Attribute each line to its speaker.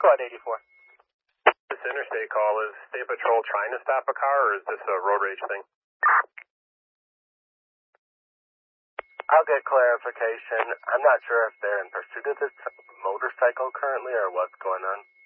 Speaker 1: Squad 84.
Speaker 2: This interstate call, is State Patrol trying to stop a car, or is this a road rage thing?
Speaker 1: I'll get clarification. I'm not sure if they're in pursuit of this motorcycle currently or what's going on.